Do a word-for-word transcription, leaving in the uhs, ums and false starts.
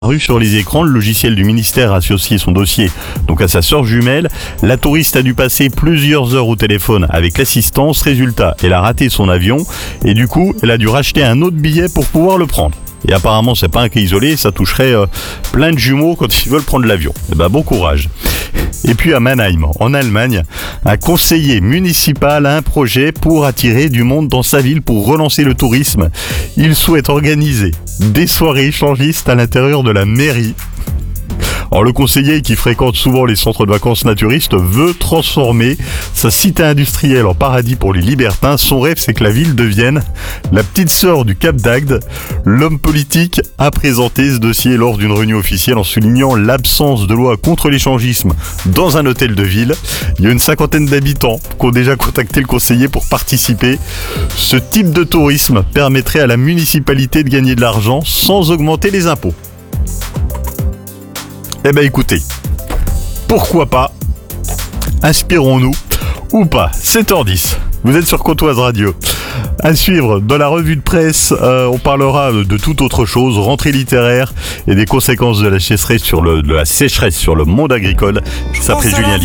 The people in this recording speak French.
Rue sur les écrans, le logiciel du ministère a associé son dossier donc à sa sœur jumelle. La touriste a dû passer plusieurs heures au téléphone avec l'assistance. Résultat, elle a raté son avion et du coup, elle a dû racheter un autre billet pour pouvoir le prendre. Et apparemment, c'est pas un cas isolé, ça toucherait euh, plein de jumeaux quand ils veulent prendre l'avion. Eh ben, bon courage. Et puis à Mannheim, en Allemagne, un conseiller municipal a un projet pour attirer du monde dans sa ville pour relancer le tourisme. Il souhaite organiser des soirées échangistes à l'intérieur de la mairie. Alors le conseiller, qui fréquente souvent les centres de vacances naturistes, veut transformer sa cité industrielle en paradis pour les libertins. Son rêve, c'est que la ville devienne la petite sœur du Cap d'Agde. L'homme politique a présenté ce dossier lors d'une réunion officielle en soulignant l'absence de loi contre l'échangisme dans un hôtel de ville. Il y a une cinquantaine d'habitants qui ont déjà contacté le conseiller pour participer. Ce type de tourisme permettrait à la municipalité de gagner de l'argent sans augmenter les impôts. Eh ben écoutez, pourquoi pas, inspirons-nous ou pas, sept heures dix, vous êtes sur Côte-Oise Radio. À suivre, dans la revue de presse, euh, on parlera de toute autre chose, rentrée littéraire et des conséquences de la sécheresse sur le, de la sécheresse sur le monde agricole. Ça après Julien.